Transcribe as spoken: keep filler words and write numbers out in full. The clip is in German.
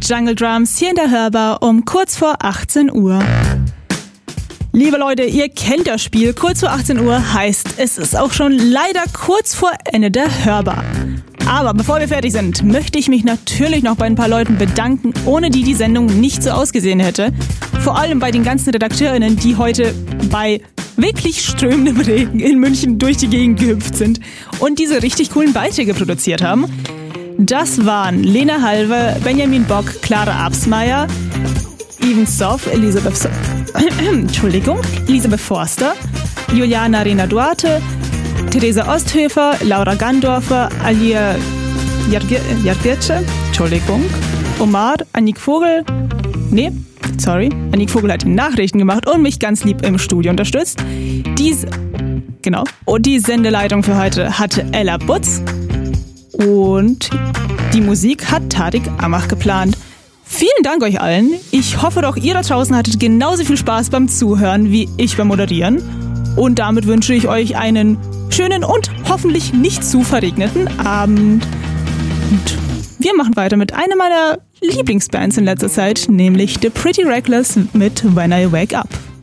Jungle Drums hier in der Hörbar um kurz vor achtzehn Uhr. Liebe Leute, ihr kennt das Spiel. Kurz vor achtzehn Uhr heißt, es ist auch schon leider kurz vor Ende der Hörbar. Aber bevor wir fertig sind, möchte ich mich natürlich noch bei ein paar Leuten bedanken, ohne die die Sendung nicht so ausgesehen hätte. Vor allem bei den ganzen RedakteurInnen, die heute bei wirklich strömendem Regen in München durch die Gegend gehüpft sind und diese richtig coolen Beiträge produziert haben. Das waren Lena Halve, Benjamin Bock, Clara Absmeier, Even Soff, Elisabeth, so Entschuldigung, Elisabeth Forster, Juliana Rena Duarte, Theresa Osthöfer, Laura Gandorfer, Alia Jargirce, Entschuldigung, Omar, Annik Vogel, nee, sorry, Annik Vogel hat die Nachrichten gemacht und mich ganz lieb im Studio unterstützt. Dies, genau, und die Sendeleitung für heute hatte Ella Butz und die Musik hat Tarek Amach geplant. Vielen Dank euch allen. Ich hoffe doch, ihr da draußen hattet genauso viel Spaß beim Zuhören wie ich beim Moderieren. Und damit wünsche ich euch einen schönen und hoffentlich nicht zu verregneten Abend. Und wir machen weiter mit einer meiner Lieblingsbands in letzter Zeit, nämlich The Pretty Reckless mit When I Wake Up.